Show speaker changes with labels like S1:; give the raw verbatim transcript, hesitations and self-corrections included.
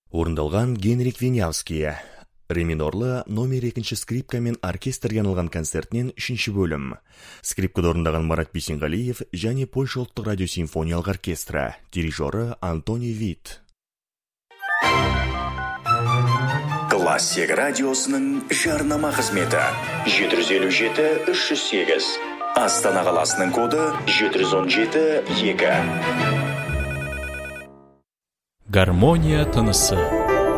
S1: Орындалған Генрик Винявский. Ре минорлы номер екінші скрипка мен оркестрге арналған концертінен үшінші бөлім. Скрипкада орындаған Марат Бейсенғалиев және Польша ұлттық радиосимфониялық оркестрі. Дирижері Антоний Вит.
S2: Классик радиосының жарнама қызметі жеті жүз елу жеті үш жүз сегіз. Астана қаласының коды жеті жүз он жеті екі.
S3: Гармония тынысы.